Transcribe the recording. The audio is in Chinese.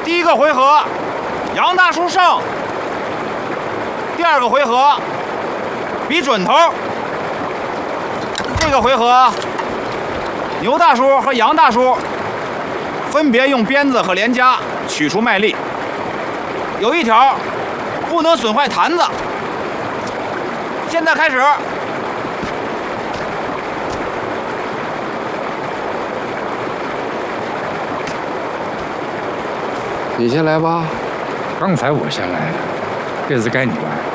第一个回合，杨大叔胜。第二个回合，比准头。这个回合，牛大叔和杨大叔分别用鞭子和连夹取出麦粒，有一条不能损坏坛子。现在开始。 你先来吧。 刚才我先来的，这次该你玩。